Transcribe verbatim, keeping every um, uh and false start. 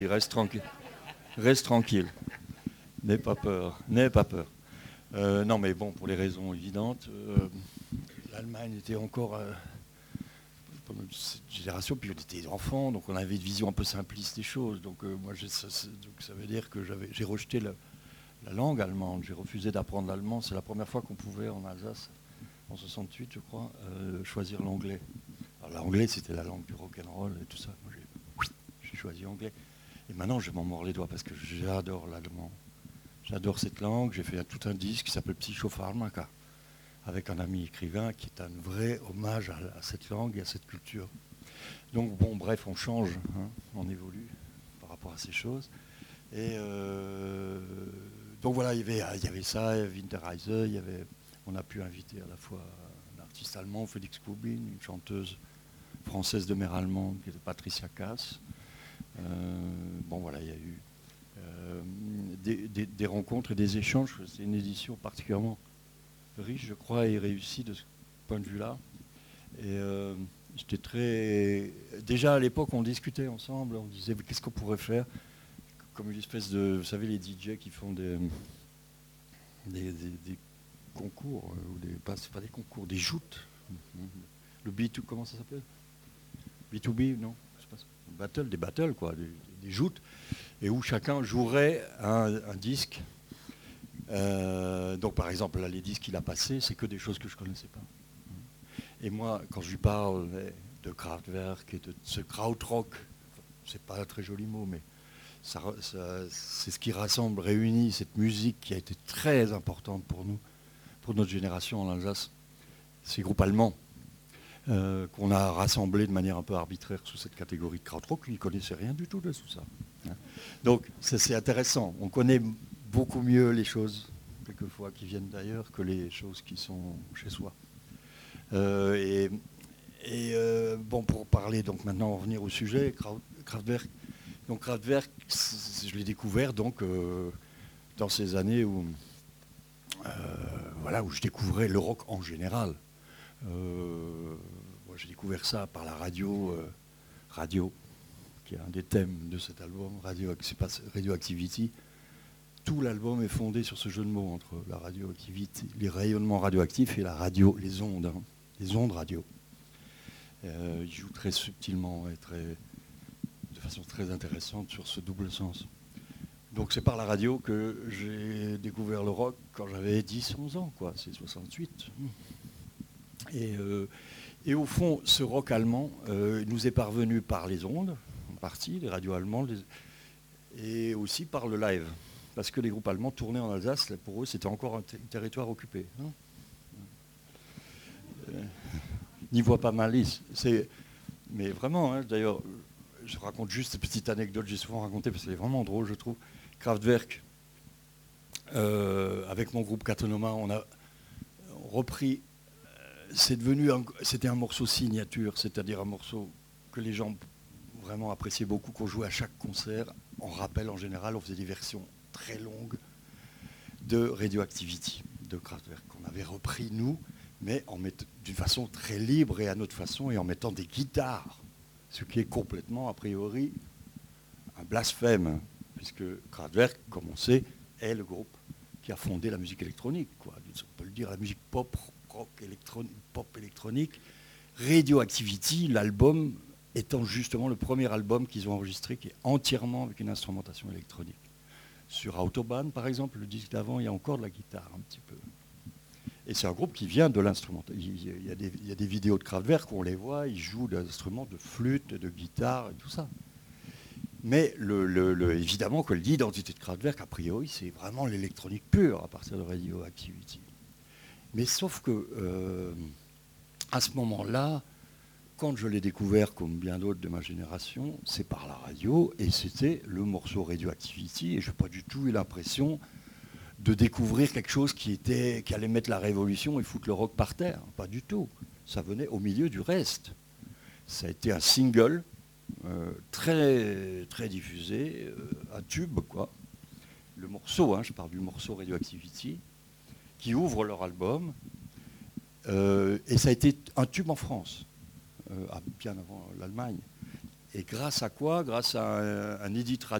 Reste tranquille. Reste tranquille. N'aie pas peur. N'aie pas peur. Euh, non, mais bon, pour les raisons évidentes, euh, l'Allemagne était encore euh, pendant cette génération, puis on était enfants, donc on avait une vision un peu simpliste des choses. Donc euh, moi, ça, donc, ça veut dire que j'avais, j'ai rejeté la, la langue allemande. J'ai refusé d'apprendre l'allemand. C'est la première fois qu'on pouvait en Alsace, en soixante-huit, je crois, euh, choisir l'anglais. Alors l'anglais, c'était la langue du rock and roll et tout ça. Moi, j'ai, j'ai choisi anglais. Et maintenant, je m'en mords les doigts parce que j'adore l'allemand. J'adore cette langue. J'ai fait un, tout un disque qui s'appelle Psychopharmaka, avec un ami écrivain qui est un vrai hommage à, à cette langue et à cette culture. Donc, bon, bref, on change, hein, on évolue par rapport à ces choses. Et euh, donc voilà, il y avait, il y avait ça, Winterreise, il y avait, on a pu inviter à la fois un artiste allemand, Félix Kubin, une chanteuse française de mère allemande qui était Patricia Cass. Euh, bon voilà, il y a eu euh, des, des, des rencontres et des échanges. C'est une édition particulièrement riche, je crois, et réussie de ce point de vue-là. Et euh, j'étais très... Déjà à l'époque, on discutait ensemble, on disait mais qu'est-ce qu'on pourrait faire, comme une espèce de... Vous savez, les D J qui font des, des, des, des concours, ou des, pas, c'est pas des concours, des joutes. Le B deux, comment ça s'appelle B deux B, non, c'est pas ça. Battle, des battles, quoi, des, des joutes, et où chacun jouerait un, un disque. Euh, donc par exemple, là, les disques qu'il a passés, c'est que des choses que je ne connaissais pas. Et moi, quand je lui parle de Kraftwerk et de ce krautrock, c'est pas un très joli mot, mais ça, ça, c'est ce qui rassemble, réunit cette musique qui a été très importante pour nous, pour notre génération en Alsace, ces groupes allemands. Euh, qu'on a rassemblé de manière un peu arbitraire sous cette catégorie de krautrock, lui, il ne connaissait rien du tout de tout ça. Hein. Donc c'est, c'est intéressant. On connaît beaucoup mieux les choses, quelquefois, qui viennent d'ailleurs, que les choses qui sont chez soi. Euh, et et euh, bon, pour parler, donc maintenant, en revenir au sujet, Kraftwerk. Donc Kraftwerk, je l'ai découvert donc, euh, dans ces années où, euh, voilà, où je découvrais le rock en général. Euh, moi, j'ai découvert ça par la radio, euh, radio, qui est un des thèmes de cet album, radio, c'est pas Radioactivity. Tout l'album est fondé sur ce jeu de mots entre la radioactivité, les rayonnements radioactifs et la radio, les ondes, hein, les ondes radio. Euh, il joue très subtilement et très, de façon très intéressante sur ce double sens. Donc c'est par la radio que j'ai découvert le rock quand j'avais dix onze ans, quoi, c'est soixante-huit. Et, euh, et au fond, ce rock allemand euh, nous est parvenu par les ondes, en partie, les radios allemandes, les, et aussi par le live. Parce que les groupes allemands tournaient en Alsace, pour eux, c'était encore un, t- un territoire occupé. Hein euh, N'y voit pas mal. C'est, mais vraiment, hein, d'ailleurs, je raconte juste cette petite anecdote que j'ai souvent racontée, parce qu'elle est vraiment drôle, je trouve. Kraftwerk, euh, avec mon groupe Katonoma, on a repris... C'est devenu un, c'était un morceau signature, c'est-à-dire un morceau que les gens vraiment appréciaient beaucoup, qu'on jouait à chaque concert. En rappel, en général, on faisait des versions très longues de Radioactivity, de Kraftwerk, qu'on avait repris, nous, mais en mettant, d'une façon très libre et à notre façon, et en mettant des guitares, ce qui est complètement, a priori, un blasphème, puisque Kraftwerk, comme on sait, est le groupe qui a fondé la musique électronique, quoi. On peut le dire, la musique pop, rock, électronique, pop électronique. Radioactivity, l'album étant justement le premier album qu'ils ont enregistré qui est entièrement avec une instrumentation électronique. Sur Autobahn, par exemple, le disque d'avant, il y a encore de la guitare un petit peu. Et c'est un groupe qui vient de l'instrument. Il y a des, il y a des vidéos de Kraftwerk où on les voit, ils jouent des instruments de flûte, de guitare et tout ça. Mais le, le, le, évidemment que l'identité de Kraftwerk, a priori, c'est vraiment l'électronique pure à partir de Radioactivity. Mais sauf que, euh, à ce moment-là, quand je l'ai découvert, comme bien d'autres de ma génération, c'est par la radio, et c'était le morceau Radioactivity, et je n'ai pas du tout eu l'impression de découvrir quelque chose qui, était, qui allait mettre la révolution et foutre le rock par terre. Pas du tout. Ça venait au milieu du reste. Ça a été un single, euh, très, très diffusé, euh, un tube, quoi. Le morceau, hein, je parle du morceau Radioactivity, qui ouvre leur album, euh, et ça a été un tube en France, euh, bien avant l'Allemagne. Et grâce à quoi? Grâce à un, un édit